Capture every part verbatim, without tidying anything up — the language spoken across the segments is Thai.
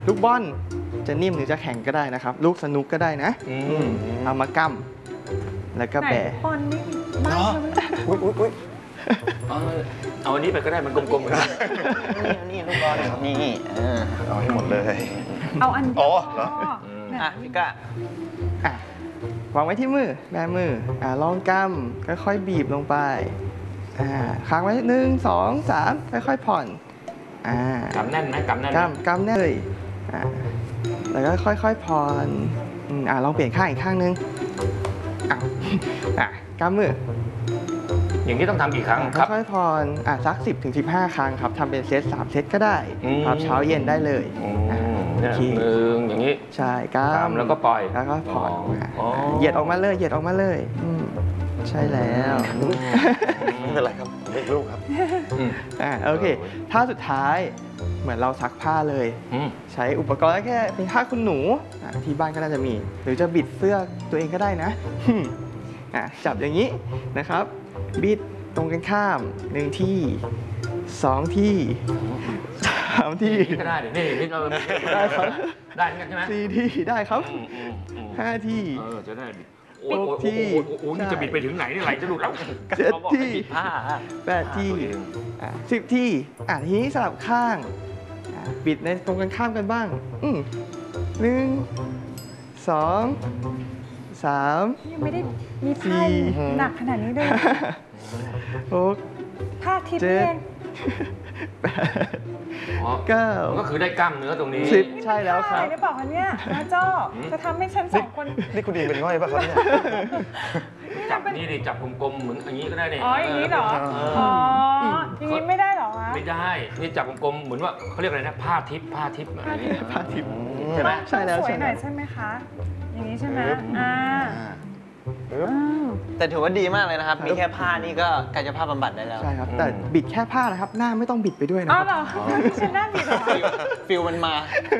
ลูกบอลจะนิ่มหรือจะแข็งก็ได้นะครับลูกสนุกก็ได้นะเอามากำแล้วก็แบะบอลนี่บ้าอุ้ยอุ้ยอุ้ยเอาอันนี้ไปก็ได้มันกลมๆนะนี่ลูกบอลนี่เอาให้หมดเลยเอาอันอ๋อเหรออ่ะพี่ก้าอ่ะวางไว้ที่มือแบมืออ่ะลองกำค่อยๆบีบลงไปอ่าค้างไว้หนึ่งสองสามค่อยๆผ่อนอ่ากำแน่นไหมกำแน่นกำกำแน่นเลยอ่าแล้วก็ค่อยๆผ่อนอ่าลองเปลี่ยนข้างอีกข้างนึงอ่ะอ่ะกำมืออย่างนี้ต้องทำกี่ครั้งครับค่อยๆผ่อนอ่ะสักสิบถึงสิบห้าครั้งครับทำเป็นเซตสามเซตก็ได้ครับเช้าเย็นได้เลยหนึ่งอย่างนี้ใช่กำแล้วก็ปล่อยแล้วก็ผ่อนเหยียดออกมาเลยเหยียดออกมาเลยใช่แล้วไม่เป็นไรครับเด็กลูกครับอ่าโอเคท่าสุดท้ายเหมือนเราซักผ้าเลยใช้อุปกรณ์แค่เป็นผ้าคุณหนูที่บ้านก็น่าจะมีหรือจะบิดเสื้อตัวเองก็ได้นะอ่ะจับอย่างนี้นะครับบิดตรงกันข้ามหนึ่งที่สองที่สามที่ก็ได้เดี๋ยวนี่นี่เราได้ครับได้ใช่ไหมสี่ที่ได้ครับห้าที่เออจะได้โอ้โหที่โอ้โหนี่จะบิดไปถึงไหนนี่ไหลจะหลุดแล้วเจ็ดที่แปดที่สิบที่อ่ะทีนี้สลับข้างบิดในตรงกันข้ามกันบ้างอืมหนึ่งสองสามยังไม่ได้มีผ้าหนักขนาดนี้ด้วยหกผ้าทิพย์เองแปดเก้าก็คือได้กล้ามเนื้อตรงนี้สิบใช่แล้วครับได้บอกเขาเนี่ยนะโจ้จะทำให้ฉันสองคนนี่คุณดีเป็นง่อยป่ะครับเนี่ยจับนี่ดิจับกลมๆเหมือนอย่างนี้ก็ได้เนี่ยอ๋ออย่างนี้เหรออ๋ออย่างนี้ไม่ได้เหรอคะไม่ได้นี่จับกลมๆเหมือนว่าเขาเรียกอะไรนะผ้าทิพย์ผ้าทิพย์ผ้าทิพย์ใช่ไหมใช่แล้วสวยหน่อยใช่ไหมคะอย่างนี้ใช่ไหมอ่าแต่ถือว่าดีมากเลยนะครับมีแค่ผ้านี่ก็กายภาพบำบัดได้แล้วใช่ครับแต่บิดแค่ผ้านะครับหน้าไม่ต้องบิดไปด้วยนะอ๋อเหรอฉันหน้าบิดเหรอฟิลมันมา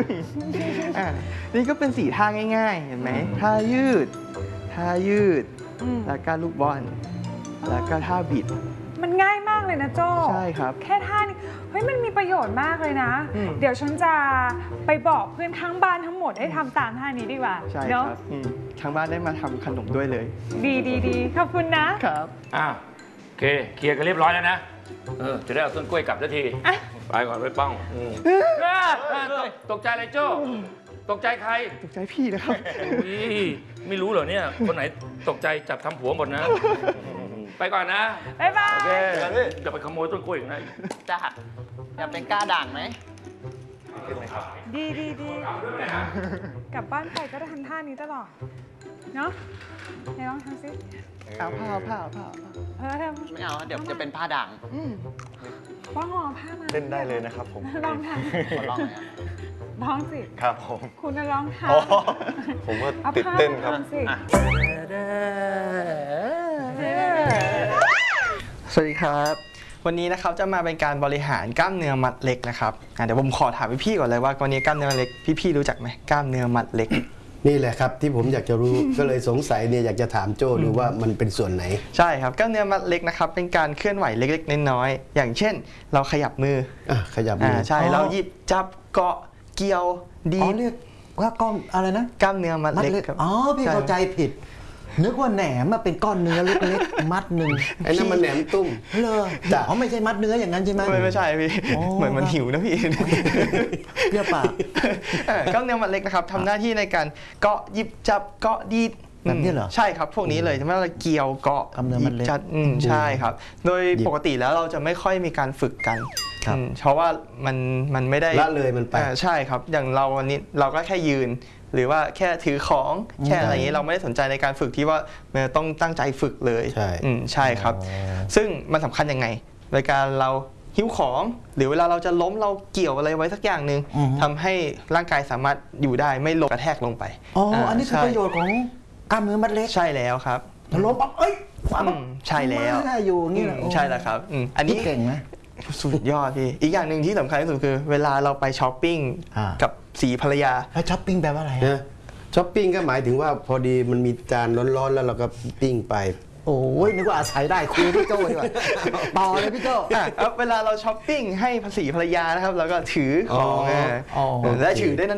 นี่ก็เป็นสี่ท่าง่ายๆเห็นไหมท่ายืดท่ายืดแล้วก็ลูกบอลแล้วก็ท่าบิดมันง่ายมากเลยนะโจ้ใช่ครับแค่ท่านี้เฮ้ยมันมีประโยชน์มากเลยนะเดี๋ยวฉันจะไปบอกเพื่อนข้างบ้านทั้งหมดให้ทำตามท่านี้ดีกว่าใช่ครับข้างบ้านได้มาทำขนมด้วยเลยดีดีดีขอบคุณนะครับอ้าวโอเคเคลียร์กันเรียบร้อยแล้วนะเออจะได้เอาต้นกล้วยกลับสักทีไปก่อนไปป้องตกใจอะไรโจ้ตกใจใครตกใจพี่นะครับไม่รู้เหรอเนี่ยคนไหนตกใจจับทำผัวหมดนะไปก่อนนะบ๊ายบายโอเคจะไปขโมยต้นกล้วยอีกนะจ้าอยากเป็นกล้าด่างไหมดีดีดีกลับบ้านไปก็จะทำท่านี้ตลอดเนาะไหนลองทำซิเอาผ้าผ้าผ้าเออไม่เอาเดี๋ยวจะเป็นผ้าด่างป้องห่อผ้ามาเล่นได้เลยนะครับผมลองทำลองเลยลองสิครับผมคุณจะลองทำผมว่าติดเต้นครับสวัสดีครับวันนี้นะครับจะมาเป็นการบริหารกล้ามเนื้อมัดเล็กนะครับเดี๋ยวผมขอถามพี่ๆก่อนเลยว่าวันนี้กล้ามเนื้อเล็กพี่ๆรู้จักไหมกล้ามเนื้อมัดเล็กนี่แหละครับที่ผมอยากจะรู้ ก็เลยสงสัยเนี่ยอยากจะถามโจ้ดูว่ามันเป็นส่วนไหนใช่ครับกล้ามเนื้อมัดเล็กนะครับเป็นการเคลื่อนไหวเล็กๆน้อยๆอย่างเช่นเราขยับมืออ่ะขยับมือใช่เราหยิบจับเกาะเกี่ยวดีเรียกว่าก้อนอะไรนะกล้ามเนื้อมัดเล็กอ๋อพี่เข้าใจผิดนึกว่าแหนมมาเป็นก้อนเนื้อเล็กๆมัดหนึ่งไอ้นั่นมันแหนมตุ้มเลยแต่เขาไม่ใช่มัดเนื้ออย่างนั้นใช่ไหมไม่ไม่ใช่พี่เหมือนมันหิวนะพี่เปรี้ยวปากกล้ามเนื้อมัดเล็กนะครับทำหน้าที่ในการเกาะหยิบจับเกาะดีดแบบนี้เหรอใช่ครับพวกนี้เลยทำให้เราเกี่ยวเกาะกล้ามเนื้อมัดเล็กใช่ครับโดยปกติแล้วเราจะไม่ค่อยมีการฝึกกันเพราะว่ามันมันไม่ได้ละเลยมันไปใช่ครับอย่างเราวันนี้เราก็แค่ยืนหรือว่าแค่ถือของแค่อะไรอย่างนี้เราไม่ได้สนใจในการฝึกที่ว่าต้องตั้งใจฝึกเลยใช่ใช่ครับซึ่งมันสำคัญยังไงในการเราหิ้วของหรือเวลาเราจะล้มเราเกี่ยวอะไรไว้สักอย่างหนึ่งทำให้ร่างกายสามารถอยู่ได้ไม่ล้มกระแทกลงไปอ๋ออันนี้คือประโยชน์ของกล้ามเนื้อมัดเล็กใช่แล้วครับล้มปั๊บเอ้ยใช่แล้วอยู่นี่ใช่แล้วครับอันนี้เก่งไหมสุดยอดพี่อีกอย่างหนึ่งที่สำคัญที่สุดคือเวลาเราไปช้อปปิ้งกับสีภรรยาแล้วช้อปปิ้งแปลว่าอะไรช้อปปิ้งก็หมายถึงว่าพอดีมันมีจานร้อนๆแล้วเราก็ปิ้งไปโอ้ยนึกว่าอาศัยได้คุยพี่โจ้ดีกว่าต่อเลยพี่โจ้เวลาเราช้อปปิ้งให้ภาษีภรรยานะครับเราก็ถือของและถือได้